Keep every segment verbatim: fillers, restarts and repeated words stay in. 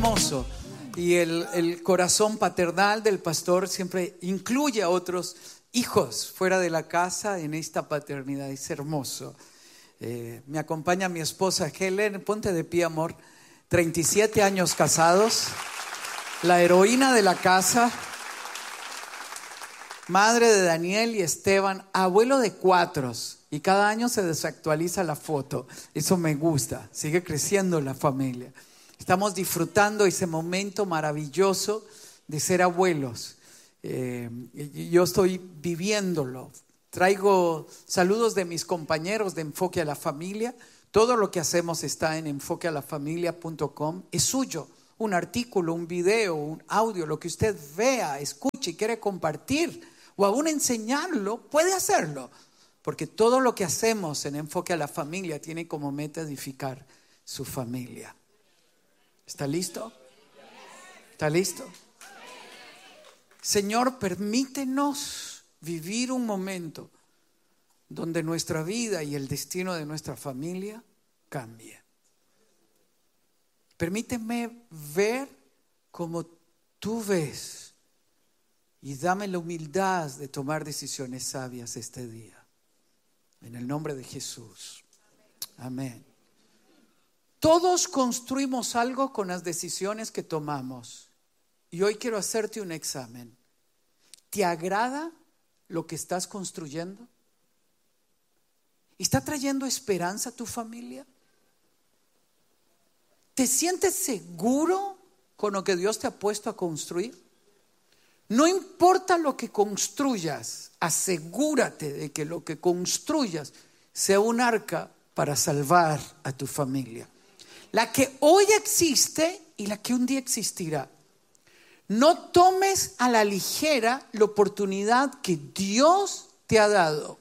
hermoso. Y el, el corazón paternal del pastor siempre incluye a otros hijos fuera de la casa en esta paternidad. Es hermoso. Eh, me acompaña mi esposa Helen. Ponte de pie, amor. treinta y siete años casados. La heroína de la casa. Madre de Daniel y Esteban. Abuelo de cuatros. Y cada año se desactualiza la foto. Eso me gusta. Sigue creciendo la familia. Estamos disfrutando ese momento maravilloso de ser abuelos. Eh, yo estoy viviéndolo. Traigo saludos de mis compañeros de Enfoque a la Familia. Todo lo que hacemos está en enfoque a la familia punto com. Es suyo. Un artículo, un video, un audio, lo que usted vea, escuche y quiere compartir o aún enseñarlo, puede hacerlo. Porque todo lo que hacemos en Enfoque a la Familia tiene como meta edificar su familia. ¿Está listo? ¿Está listo? Señor, permítenos vivir un momento donde nuestra vida y el destino de nuestra familia cambie. Permíteme ver como tú ves y dame la humildad de tomar decisiones sabias este día. En el nombre de Jesús. Amén. Todos construimos algo con las decisiones que tomamos. Y hoy quiero hacerte un examen. ¿Te agrada lo que estás construyendo? ¿Está trayendo esperanza a tu familia? ¿Te sientes seguro con lo que Dios te ha puesto a construir? No importa lo que construyas, asegúrate de que lo que construyas sea un arca para salvar a tu familia. La que hoy existe y la que un día existirá. No tomes a la ligera la oportunidad que Dios te ha dado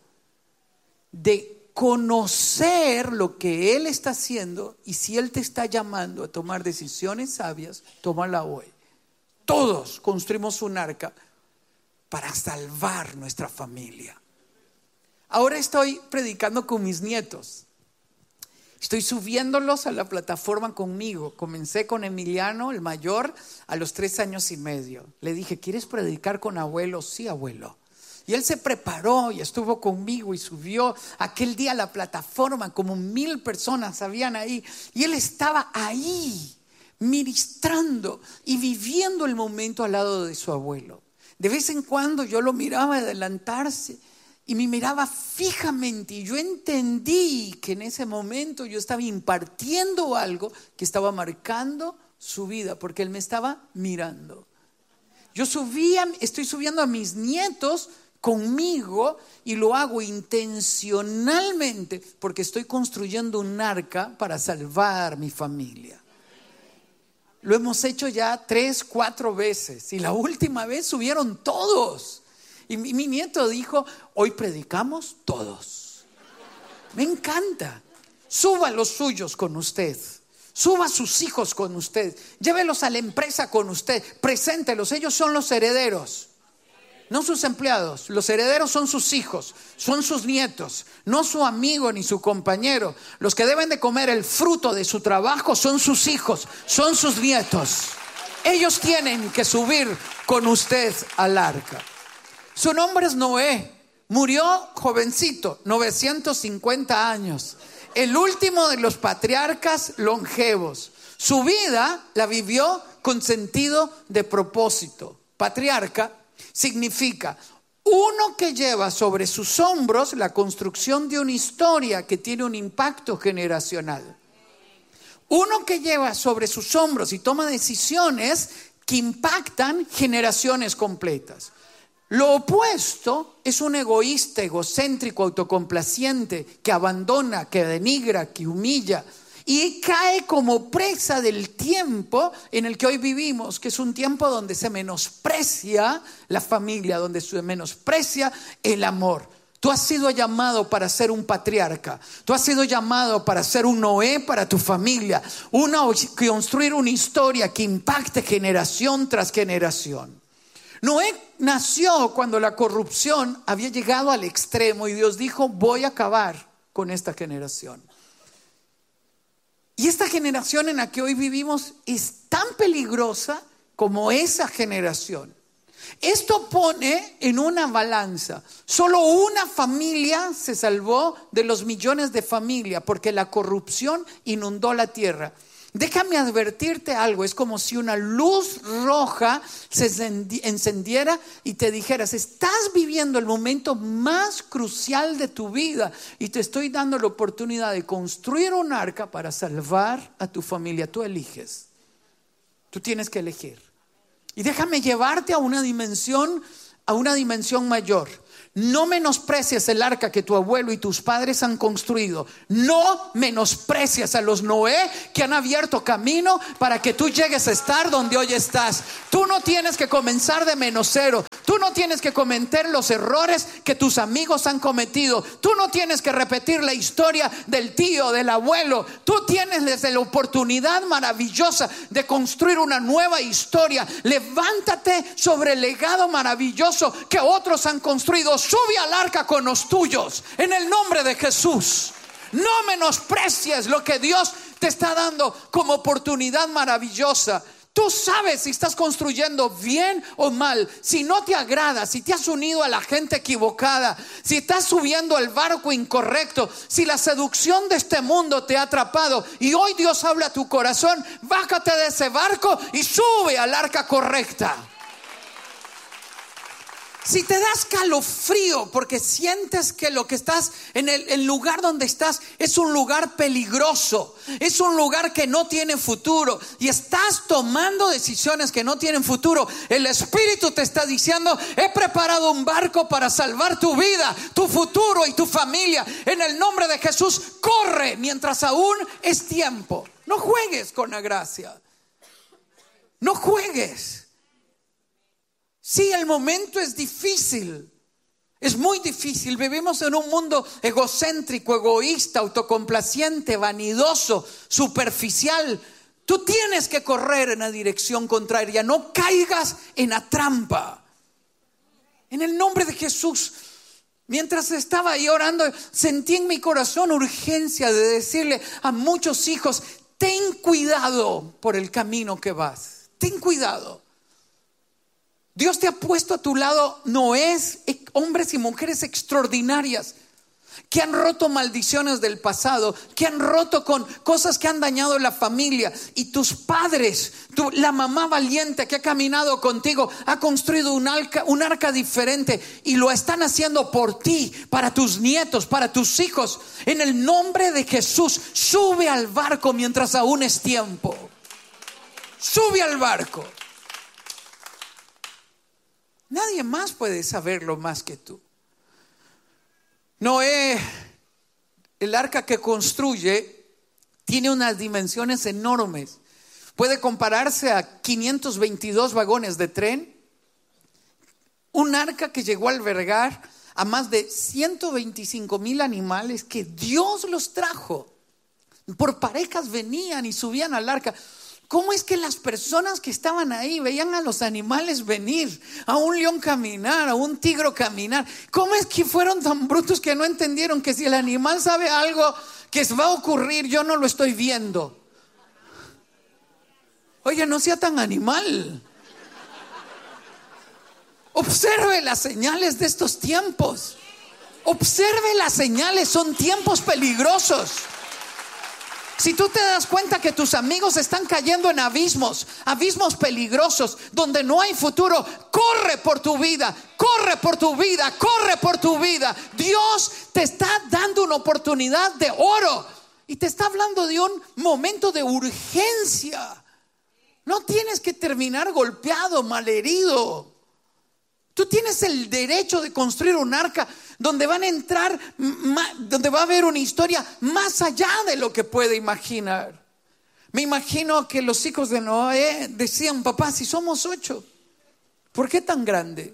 de conocer lo que Él está haciendo, y si Él te está llamando a tomar decisiones sabias, tómala hoy. Todos construimos un arca para salvar nuestra familia. Ahora estoy predicando con mis nietos. Estoy subiéndolos a la plataforma conmigo. Comencé con Emiliano, el mayor, a los tres años y medio. Le dije, ¿quieres predicar con abuelo? Sí, abuelo. Y él se preparó y estuvo conmigo y subió aquel día a la plataforma. Como mil personas habían ahí. Y él estaba ahí, ministrando y viviendo el momento al lado de su abuelo. De vez en cuando yo lo miraba adelantarse y me miraba fijamente, y yo entendí que en ese momento yo estaba impartiendo algo que estaba marcando su vida, porque él me estaba mirando. Yo subía, estoy subiendo a mis nietos conmigo y lo hago intencionalmente porque estoy construyendo un arca para salvar mi familia. Lo hemos hecho ya tres, cuatro veces, y la última vez subieron todos. Y mi, mi nieto dijo, hoy predicamos todos. Me encanta. Suba los suyos con usted. Suba a sus hijos con usted. Llévelos a la empresa con usted. Preséntelos. Ellos son los herederos. No sus empleados. Los herederos son sus hijos. Son sus nietos. No su amigo ni su compañero. Los que deben de comer el fruto de su trabajo son sus hijos. Son sus nietos. Ellos tienen que subir con usted al arca. Su nombre es Noé. Murió jovencito, novecientos cincuenta años. El último de los patriarcas longevos. Su vida la vivió con sentido de propósito. Patriarca significa uno que lleva sobre sus hombros la construcción de una historia que tiene un impacto generacional. Uno que lleva sobre sus hombros y toma decisiones que impactan generaciones completas. Lo opuesto es un egoísta, egocéntrico, autocomplaciente, que abandona, que denigra, que humilla y cae como presa del tiempo en el que hoy vivimos, que es un tiempo donde se menosprecia la familia, donde se menosprecia el amor. Tú has sido llamado para ser un patriarca. Tú has sido llamado para ser un Noé para tu familia. Una, construir una historia que impacte generación tras generación. Noé nació cuando la corrupción había llegado al extremo y Dios dijo, voy a acabar con esta generación. Y esta generación en la que hoy vivimos es tan peligrosa como esa generación. Esto pone en una balanza. Solo una familia se salvó de los millones de familias porque la corrupción inundó la tierra. Déjame advertirte algo, es como si una luz roja se encendiera y te dijeras: estás viviendo el momento más crucial de tu vida y te estoy dando la oportunidad de construir un arca para salvar a tu familia. Tú eliges, tú tienes que elegir. Y déjame llevarte a una dimensión, a una dimensión mayor. No menosprecies el arca que tu abuelo y tus padres han construido. No menosprecies a los Noé que han abierto camino para que tú llegues a estar donde hoy estás. Tú no tienes que comenzar de menos cero. Tú no tienes que cometer los errores que tus amigos han cometido. Tú no tienes que repetir la historia del tío, del abuelo. Tú tienes desde la oportunidad maravillosa de construir una nueva historia. Levántate sobre el legado maravilloso que otros han construido. Sube al arca con los tuyos en el nombre de Jesús. No menosprecies lo que Dios te está dando como oportunidad maravillosa. Tú sabes si estás construyendo bien o mal. Si no te agrada, si te has unido a la gente equivocada, si estás subiendo al barco incorrecto, si la seducción de este mundo te ha atrapado y hoy Dios habla a tu corazón, bájate de ese barco y sube al arca correcta. Si te das calofrío porque sientes que lo que estás en el, el lugar donde estás es un lugar peligroso, es un lugar que no tiene futuro y estás tomando decisiones que no tienen futuro, el Espíritu te está diciendo: he preparado un barco para salvar tu vida, tu futuro y tu familia. En el nombre de Jesús, corre mientras aún es tiempo. No juegues con la gracia. No juegues. Sí, el momento es difícil, es muy difícil. Vivimos en un mundo egocéntrico, egoísta, autocomplaciente, vanidoso, superficial. Tú tienes que correr en la dirección contraria. No caigas en la trampa. En el nombre de Jesús. Mientras estaba ahí orando, sentí en mi corazón urgencia de decirle a muchos hijos: ten cuidado por el camino que vas. Ten cuidado. Dios te ha puesto a tu lado Noés, hombres y mujeres extraordinarias que han roto maldiciones del pasado, que han roto con cosas que han dañado la familia. Y tus padres, tu, la mamá valiente que ha caminado contigo, ha construido un arca, un arca diferente y lo están haciendo por ti, para tus nietos, para tus hijos. En el nombre de Jesús, sube al barco mientras aún es tiempo. Sube al barco. Nadie más puede saberlo más que tú. Noé, el arca que construye, tiene unas dimensiones enormes. Puede compararse a quinientos veintidós vagones de tren. Un arca que llegó a albergar a más de ciento veinticinco mil animales que Dios los trajo. Por parejas venían y subían al arca. ¿Cómo es que las personas que estaban ahí veían a los animales venir, a un león caminar, a un tigre caminar? ¿Cómo es que fueron tan brutos que no entendieron que si el animal sabe algo que va a ocurrir, yo no lo estoy viendo? Oye, no sea tan animal. Observe las señales de estos tiempos. Observe las señales, son tiempos peligrosos. Si tú te das cuenta que tus amigos están cayendo en abismos, abismos peligrosos, donde no hay futuro, corre por tu vida, corre por tu vida, corre por tu vida. Dios te está dando una oportunidad de oro y te está hablando de un momento de urgencia. No tienes que terminar golpeado, malherido. Tú tienes el derecho de construir un arca donde van a entrar, donde va a haber una historia más allá de lo que puede imaginar. Me imagino que los hijos de Noé decían: papá, si somos ocho, ¿por qué tan grande?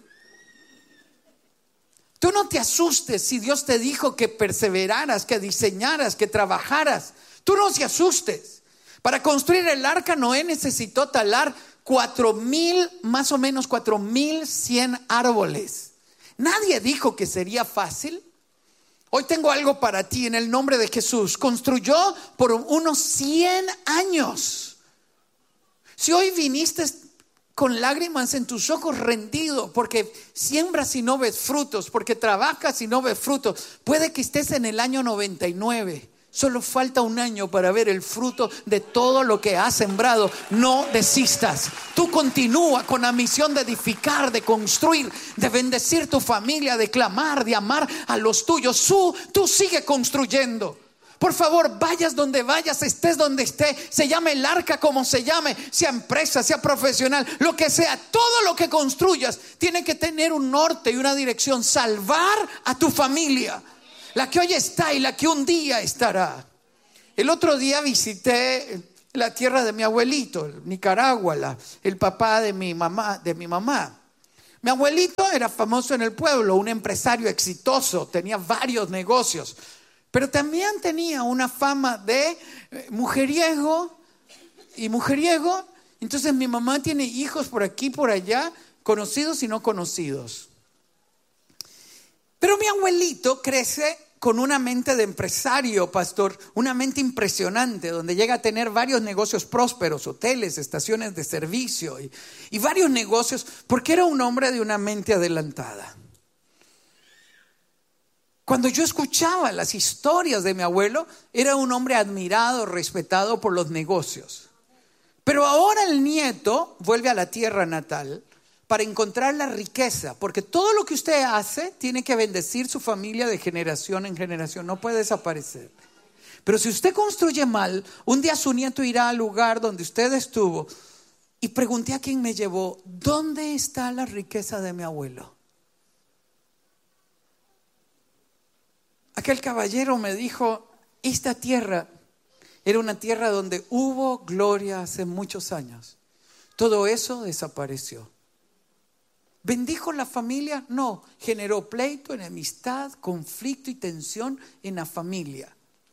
Tú no te asustes si Dios te dijo que perseveraras, que diseñaras, que trabajaras. Tú no te asustes. Para construir el arca, Noé necesitó talar cuatro mil, más o menos cuatro mil cien árboles. Nadie dijo que sería fácil. Hoy tengo algo para ti en el nombre de Jesús. Construyó por unos cien años. Si hoy viniste con lágrimas en tus ojos, rendido, porque siembras y no ves frutos, porque trabajas y no ves frutos, puede que estés en el año noventa y nueve. Solo falta un año para ver el fruto de todo lo que has sembrado. No desistas. Tú continúa con la misión de edificar, de construir, de bendecir tu familia, de clamar, de amar a los tuyos. Tú, tú sigue construyendo. Por favor, vayas donde vayas, estés donde estés, se llame el arca como se llame, sea empresa, sea profesional, lo que sea, todo lo que construyas tiene que tener un norte y una dirección. Salvar a tu familia, la que hoy está y la que un día estará. El otro día visité la tierra de mi abuelito, Nicaragua, la, el papá de mi mamá, de mi mamá. Mi abuelito era famoso en el pueblo, un empresario exitoso, tenía varios negocios. Pero también tenía una fama de mujeriego y mujeriego. Entonces mi mamá tiene hijos por aquí, por allá, conocidos y no conocidos. Pero mi abuelito crece con una mente de empresario, pastor, una mente impresionante, donde llega a tener varios negocios prósperos, hoteles, estaciones de servicio y, y varios negocios, porque era un hombre de una mente adelantada. Cuando yo escuchaba las historias de mi abuelo, era un hombre admirado, respetado por los negocios. Pero ahora el nieto vuelve a la tierra natal para encontrar la riqueza, porque todo lo que usted hace tiene que bendecir su familia de generación en generación, no puede desaparecer. Pero si usted construye mal, un día su nieto irá al lugar donde usted estuvo y pregunté a quien me llevó: ¿dónde está la riqueza de mi abuelo? Aquel caballero me dijo: esta tierra era una tierra donde hubo gloria hace muchos años. Todo eso desapareció. ¿Bendijo la familia? No, generó pleito, enemistad, conflicto y tensión en la familia.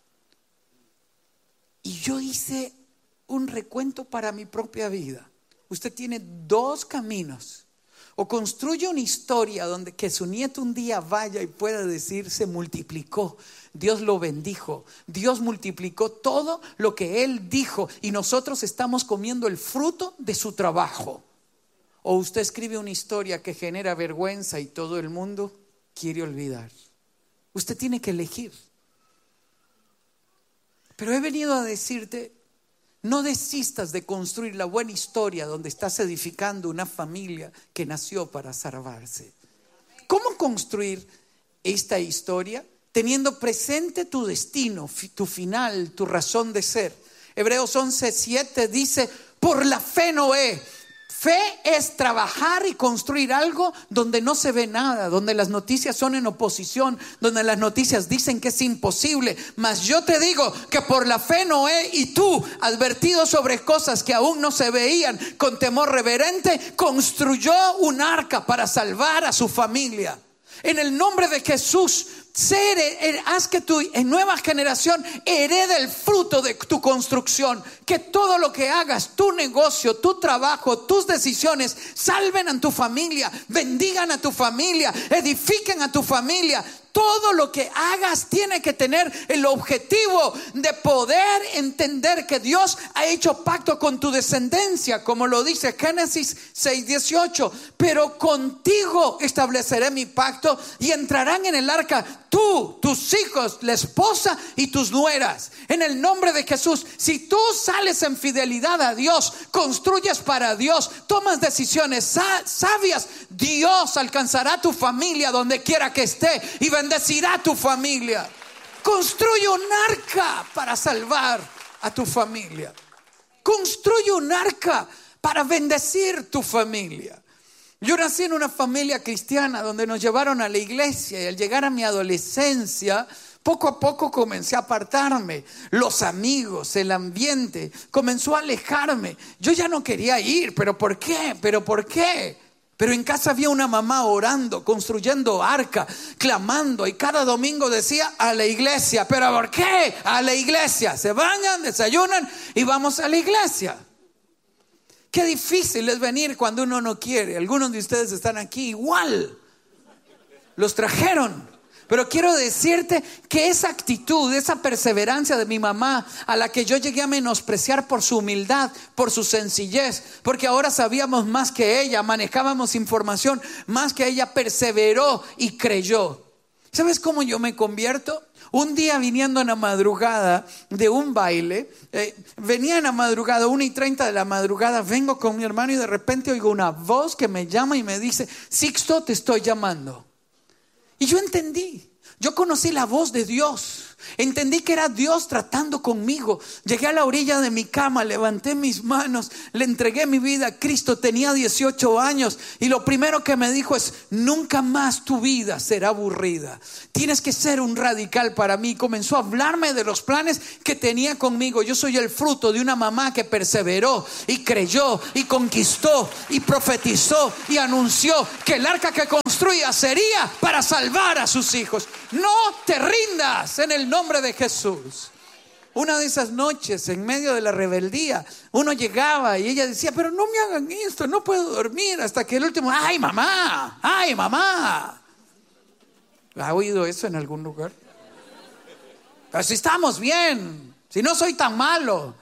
Y yo hice un recuento para mi propia vida. Usted tiene dos caminos. O construye una historia donde que su nieto un día vaya y pueda decir: se multiplicó, Dios lo bendijo, Dios multiplicó todo lo que él dijo y nosotros estamos comiendo el fruto de su trabajo. O usted escribe una historia que genera vergüenza y todo el mundo quiere olvidar. Usted tiene que elegir. Pero he venido a decirte: no desistas de construir la buena historia donde estás edificando una familia que nació para salvarse. ¿Cómo construir esta historia? Teniendo presente tu destino, tu final, tu razón de ser. Hebreos once siete dice: por la fe Noé. Fe es trabajar y construir algo donde no se ve nada, donde las noticias son en oposición, donde las noticias dicen que es imposible. Mas yo te digo que por la fe Noé y tú, advertido sobre cosas que aún no se veían, con temor reverente, construyó un arca para salvar a su familia. En el nombre de Jesús, Ser, haz que tu en nueva generación herede el fruto de tu construcción. Que todo lo que hagas, tu negocio, tu trabajo, tus decisiones, salven a tu familia, bendigan a tu familia, edifiquen a tu familia. Todo lo que hagas tiene que tener el objetivo de poder entender que Dios ha hecho pacto con tu descendencia, como lo dice Génesis seis dieciocho. Pero contigo estableceré mi pacto y entrarán en el arca tú, tus hijos, la esposa y tus nueras. En el nombre de Jesús, si tú sales en fidelidad a Dios, construyes para Dios, tomas decisiones sabias, Dios alcanzará tu familia donde quiera que esté y bendecirá tu familia. Construye un arca para salvar a tu familia. Construye un arca para bendecir tu familia. Yo nací en una familia cristiana donde nos llevaron a la iglesia, y al llegar a mi adolescencia, poco a poco comencé a apartarme. Los amigos, el ambiente comenzó a alejarme. Yo ya no quería ir. ¿Pero por qué? ¿Pero por qué? Pero en casa había una mamá orando, construyendo arca, clamando, y cada domingo decía: a la iglesia. ¿Pero por qué? A la iglesia. Se bañan, desayunan y vamos a la iglesia. Qué difícil es venir cuando uno no quiere. Algunos de ustedes están aquí igual. Los trajeron. Pero quiero decirte que esa actitud, esa perseverancia de mi mamá, a la que yo llegué a menospreciar por su humildad, por su sencillez, porque ahora sabíamos más que ella, manejábamos información más que ella, perseveró y creyó. ¿Sabes cómo yo me convierto? Un día viniendo en la madrugada de un baile, eh, venía en la madrugada, una y treinta de la madrugada, vengo con mi hermano y de repente oigo una voz que me llama y me dice: Sixto, te estoy llamando. Y yo entendí, yo conocí la voz de Dios, entendí que era Dios tratando conmigo. Llegué a la orilla de mi cama, levanté mis manos, le entregué mi vida a Cristo. Tenía dieciocho años y lo primero que me dijo es: nunca más tu vida será aburrida, tienes que ser un radical para mí. Comenzó a hablarme de los planes que tenía conmigo. Yo soy el fruto de una mamá que perseveró y creyó y conquistó y profetizó y anunció que el arca que construía sería para salvar a sus hijos. No te rindas en el nombre de Jesús. Una de esas noches, en medio de la rebeldía, uno llegaba y ella decía: pero no me hagan esto, no puedo dormir. Hasta que el último: ay mamá, ay mamá. ¿Ha oído eso en algún lugar? Pero si estamos bien, si no soy tan malo.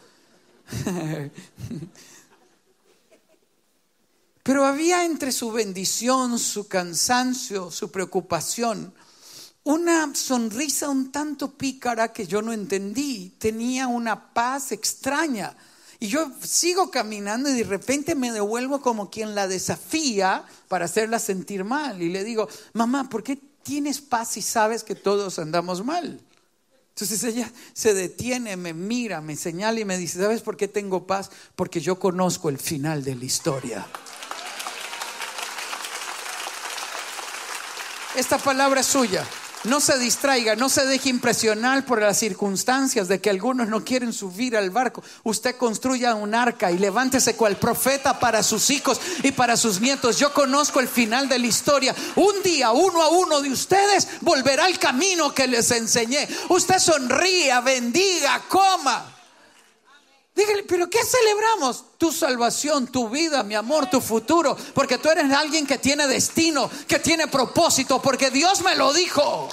Pero había entre su bendición, su cansancio, su preocupación, una sonrisa un tanto pícara que yo no entendí. Tenía una paz extraña. Y yo sigo caminando y de repente me devuelvo como quien la desafía para hacerla sentir mal. Y le digo: mamá, ¿por qué tienes paz si sabes que todos andamos mal? Entonces ella se detiene, me mira, me señala y me dice: ¿sabes por qué tengo paz? Porque yo conozco el final de la historia. Esta palabra es suya. No se distraiga, no se deje impresionar por las circunstancias de que algunos no quieren subir al barco. Usted construya un arca y levántese cual profeta para sus hijos y para sus nietos. Yo conozco el final de la historia. Un día, uno a uno de ustedes volverá al camino que les enseñé. Usted sonría, bendiga, coma. Dígale: ¿pero qué celebramos? Tu salvación, tu vida, mi amor, tu futuro. Porque tú eres alguien que tiene destino, que tiene propósito, porque Dios me lo dijo.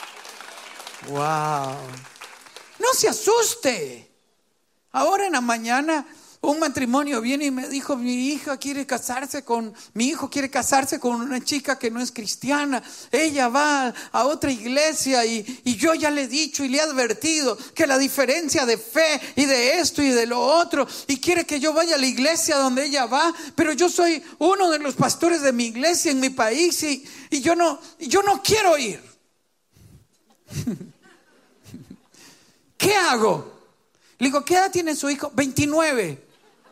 Wow. No se asuste. Ahora en la mañana un matrimonio viene y me dijo: mi hija quiere casarse con, mi hijo quiere casarse con una chica que no es cristiana. Ella va a otra iglesia y, y yo ya le he dicho y le he advertido que la diferencia de fe y de esto y de lo otro, y quiere que yo vaya a la iglesia donde ella va, pero yo soy uno de los pastores de mi iglesia en mi país y, y yo no, yo no quiero ir. ¿Qué hago? Le digo: ¿qué edad tiene su hijo? veintinueve.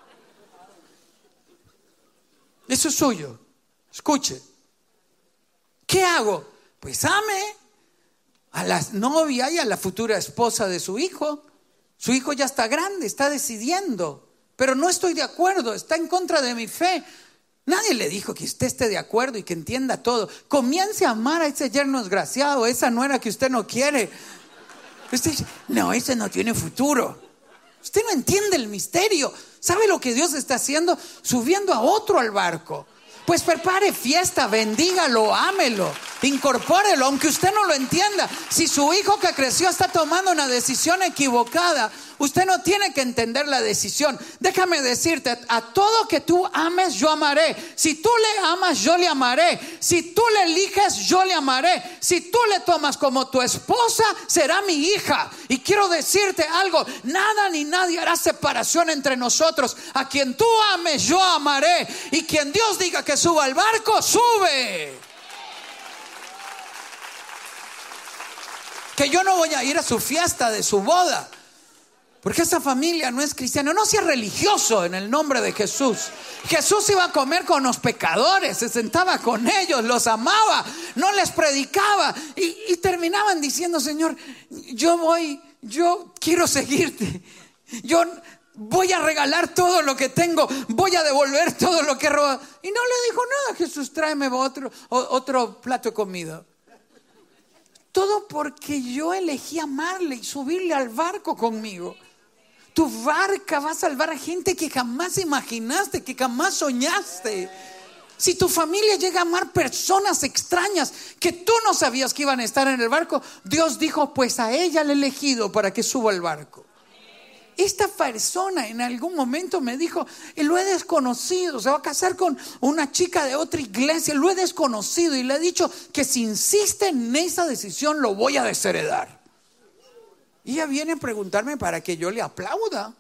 Eso es suyo. Escuche. ¿Qué hago? Pues ame a la novia y a la futura esposa de su hijo. Su hijo ya está grande, está decidiendo. Pero no estoy de acuerdo, está en contra de mi fe. Nadie le dijo que usted esté de acuerdo y que entienda todo. Comience a amar a ese yerno desgraciado, esa nuera que usted no quiere. Usted dice: no, ese no tiene futuro. Usted no entiende el misterio. ¿Sabe lo que Dios está haciendo? Subiendo a otro al barco. Pues prepare fiesta, bendígalo, ámelo, incorpórelo, aunque usted no lo entienda. Si su hijo que creció está tomando una decisión equivocada, usted no tiene que entender la decisión. Déjame decirte: a todo que tú ames, yo amaré. Si tú le amas, yo le amaré. Si tú le eliges, yo le amaré. Si tú le tomas como tu esposa, será mi hija. Y quiero decirte algo: nada ni nadie hará separación entre nosotros. A quien tú ames, yo amaré. Y quien Dios diga que suba al barco, sube. Que yo no voy a ir a su fiesta de su boda, porque esa familia no es cristiana. No sea religioso en el nombre de Jesús. Jesús iba a comer con los pecadores, se sentaba con ellos, los amaba, no les predicaba. Y, y terminaban diciendo: Señor, yo voy, yo quiero seguirte. Yo voy a regalar todo lo que tengo, voy a devolver todo lo que he robado. Y no le dijo nada: Jesús, tráeme otro, otro plato de comida. Todo porque yo elegí amarle y subirle al barco conmigo. Tu barca va a salvar a gente que jamás imaginaste, que jamás soñaste. Si tu familia llega a amar personas extrañas que tú no sabías que iban a estar en el barco, Dios dijo, pues a ella le he elegido para que suba al barco. Esta persona en algún momento me dijo, lo he desconocido, se va a casar con una chica de otra iglesia, lo he desconocido y le he dicho que si insiste en esa decisión lo voy a desheredar. Y ella viene a preguntarme para que yo le aplauda.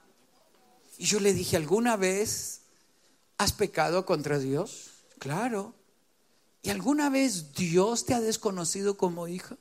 Y yo le dije, ¿alguna vez has pecado contra Dios? Claro. ¿Y alguna vez Dios te ha desconocido como hija?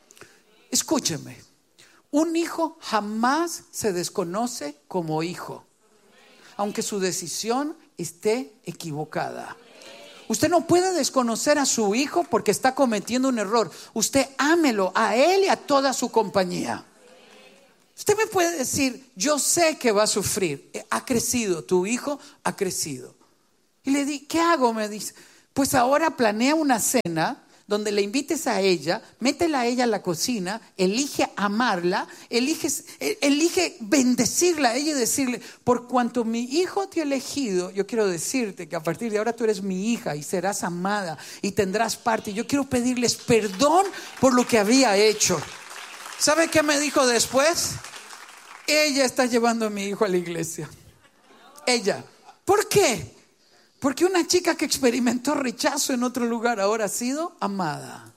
Escúcheme, un hijo jamás se desconoce como hijo, aunque su decisión esté equivocada. Usted no puede desconocer a su hijo porque está cometiendo un error. Usted ámelo a él y a toda su compañía. Usted me puede decir, yo sé que va a sufrir. Ha crecido, tu hijo ha crecido. Y le di, ¿qué hago? Me dice, pues ahora planea una cena donde le invites a ella, métela a ella a la cocina, elige amarla, elige, elige bendecirla a ella y decirle, por cuanto mi hijo te ha elegido, yo quiero decirte que a partir de ahora tú eres mi hija y serás amada y tendrás parte. Yo quiero pedirles perdón por lo que había hecho. ¿Sabe qué me dijo después? Ella está llevando a mi hijo a la iglesia. Ella. ¿Por qué? Porque una chica que experimentó rechazo en otro lugar ahora ha sido amada.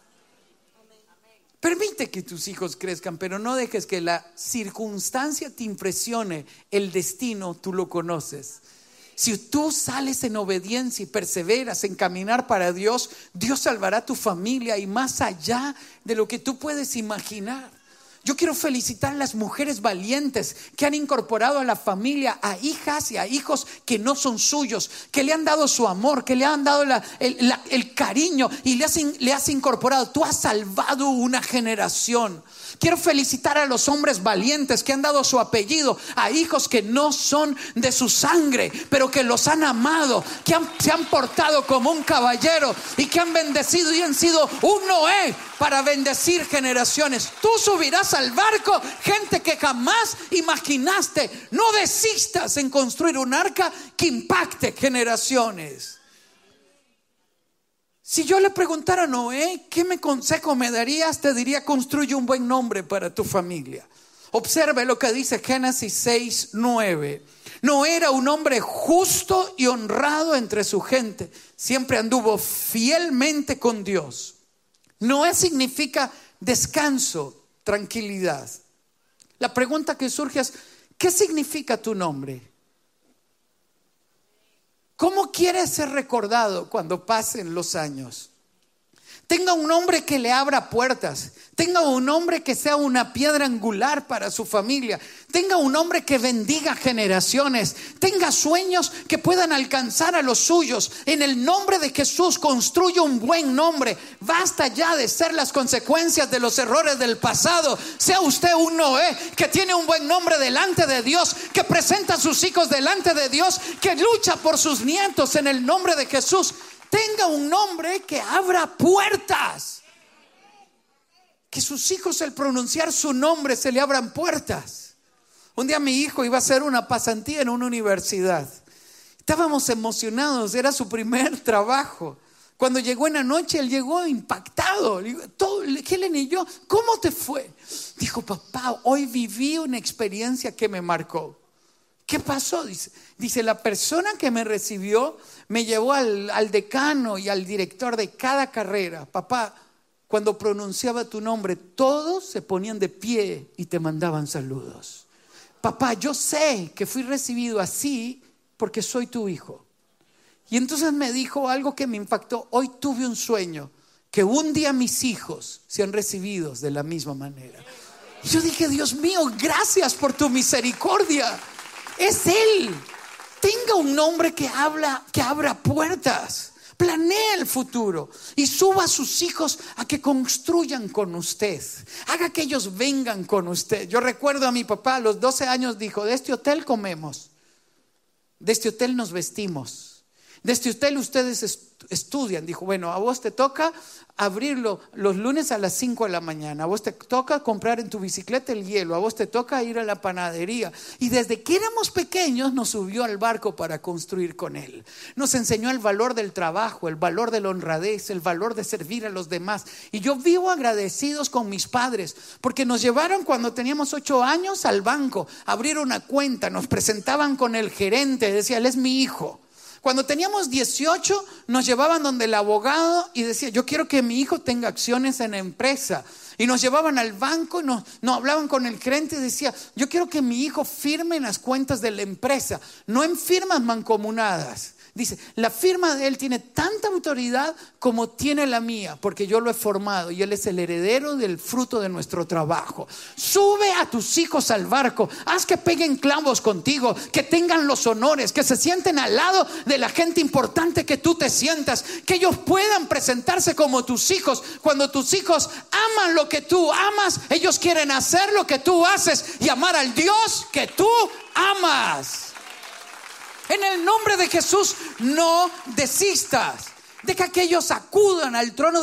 Permite que tus hijos crezcan, pero no dejes que la circunstancia te impresione. El destino tú lo conoces. Si tú sales en obediencia y perseveras en caminar para Dios, Dios salvará tu familia y más allá de lo que tú puedes imaginar. Yo quiero felicitar a las mujeres valientes que han incorporado a la familia a hijas y a hijos que no son suyos, que le han dado su amor, que le han dado la, el, la, el cariño y le has, le has incorporado. Tú has salvado una generación. Quiero felicitar a los hombres valientes que han dado su apellido a hijos que no son de su sangre, pero que los han amado, que han, se han portado como un caballero y que han bendecido y han sido un Noé para bendecir generaciones. Tú subirás al barco gente que jamás imaginaste. No desistas en construir un arca que impacte generaciones. Si yo le preguntara a Noé, ¿qué me consejo me darías? Te diría, construye un buen nombre para tu familia. Observe lo que dice Génesis seis nueve. Noé era un hombre justo y honrado entre su gente. Siempre anduvo fielmente con Dios. Noé significa descanso, tranquilidad. La pregunta que surge es, ¿qué significa tu nombre? ¿Cómo quieres ser recordado cuando pasen los años? Tenga un nombre que le abra puertas. Tenga un nombre que sea una piedra angular para su familia. Tenga un nombre que bendiga generaciones. Tenga sueños que puedan alcanzar a los suyos. En el nombre de Jesús construya un buen nombre. Basta ya de ser las consecuencias de los errores del pasado. Sea usted un Noé que tiene un buen nombre delante de Dios, que presenta a sus hijos delante de Dios, que lucha por sus nietos en el nombre de Jesús. Tenga un nombre que abra puertas. Que sus hijos al pronunciar su nombre se le abran puertas. Un día mi hijo iba a hacer una pasantía en una universidad. Estábamos emocionados, era su primer trabajo. Cuando llegó en la noche, él llegó impactado. Todo, Helen y yo, ¿cómo te fue? Dijo, papá, hoy viví una experiencia que me marcó. ¿Qué pasó? Dice, dice la persona que me recibió me llevó al, al decano y al director de cada carrera. Papá, cuando pronunciaba tu nombre, todos se ponían de pie y te mandaban saludos. Papá, yo sé que fui recibido así porque soy tu hijo. Y entonces me dijo algo que me impactó. Hoy tuve un sueño, que un día mis hijos sean recibidos de la misma manera. Y yo dije, Dios mío, gracias por tu misericordia. Es Él. Tenga un nombre que habla, que abra puertas. Planee el futuro y suba a sus hijos a que construyan con usted. Haga que ellos vengan con usted. Yo recuerdo a mi papá a los doce años dijo, de este hotel comemos, de este hotel nos vestimos, Desde usted, ustedes estudian. Dijo, bueno, a vos te toca abrirlo los lunes a las cinco de la mañana. A vos te toca comprar en tu bicicleta el hielo. A vos te toca ir a la panadería. Y desde que éramos pequeños nos subió al barco para construir con él. Nos enseñó el valor del trabajo, el valor de la honradez, el valor de servir a los demás. Y yo vivo agradecidos con mis padres, porque nos llevaron cuando teníamos ocho años al banco, abrieron una cuenta, nos presentaban con el gerente, decía, él es mi hijo. Cuando teníamos dieciocho nos llevaban donde el abogado y decía, yo quiero que mi hijo tenga acciones en la empresa. Y nos llevaban al banco y nos, nos hablaban con el gerente y decía, yo quiero que mi hijo firme en las cuentas de la empresa, no en firmas mancomunadas. Dice, la firma de él tiene tanta autoridad como tiene la mía, porque yo lo he formado y él es el heredero del fruto de nuestro trabajo. Sube a tus hijos al barco, haz que peguen clavos contigo, que tengan los honores, que se sienten al lado de la gente importante que tú te sientas, que ellos puedan presentarse como tus hijos. Cuando tus hijos aman lo que tú amas, ellos quieren hacer lo que tú haces y amar al Dios que tú amas. En el nombre de Jesús, no desistas de que aquellos acudan al trono